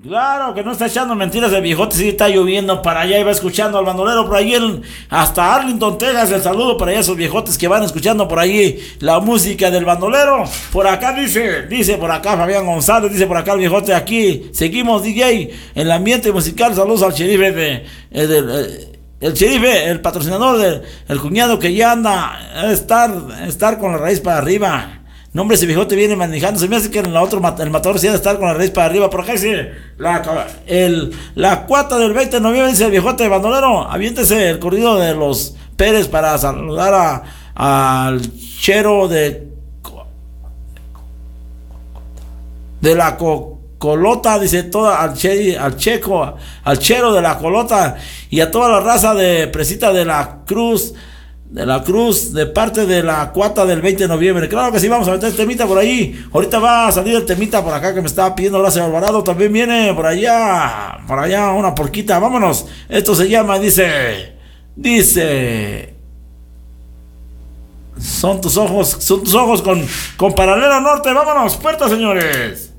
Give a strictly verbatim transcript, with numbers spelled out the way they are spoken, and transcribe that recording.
Claro que no está echando mentiras el viejote, sí está lloviendo para allá y va escuchando al bandolero por ahí en, hasta Arlington, Texas. El saludo para allá esos viejotes que van escuchando por ahí la música del bandolero. Por acá dice, dice por acá Fabián González, dice por acá el viejote, aquí seguimos D J en el ambiente musical. Saludos al sheriff de, de, de, de el sheriff, el patrocinador del el cuñado que ya anda a estar, a estar con la raíz para arriba. No, hombre, ese viejote viene manejando. Se me hace que en la otro el matador sí ha de estar con la raíz para arriba. Por acá dice la, el, la cuata del veinte de noviembre, dice el viejote bandolero. Aviéntese el corrido de los Pérez para saludar a al chero de de la Colota, dice toda al, che, al checo, al chero de la Colota y a toda la raza de Presita de la Cruz. De la Cruz, de parte de la cuata del veinte de noviembre. Claro que sí, vamos a meter el temita por ahí. Ahorita va a salir el temita por acá que me estaba pidiendo Horacio Alvarado. También viene por allá, por allá una porquita. Vámonos. Esto se llama, dice, dice, son tus ojos, son tus ojos con, con Paralelo Norte. Vámonos, puerta, señores.